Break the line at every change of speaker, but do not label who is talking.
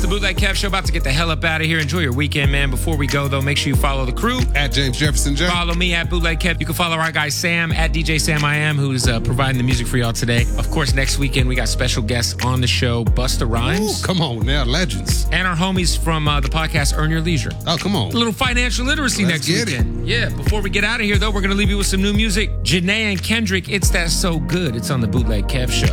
Bootleg Kev Show. About to get the hell up out of here. Enjoy your weekend, man. Before we go, though, make sure you follow the crew.
At James Jefferson J.
Follow me at Bootleg Kev. You can follow our guy Sam at DJ Sam I Am, who's providing the music for y'all today. Of course, next weekend we got special guests on the show, Busta Rhymes.
Ooh, come on now, legends.
And our homies from the podcast Earn Your Leisure.
Oh, come on.
A little financial literacy
Let's
next weekend. Yeah, before we get out of here, though, we're going to leave you with some new music. Janae and Kendrick, It's That So Good. It's on the Bootleg Kev Show.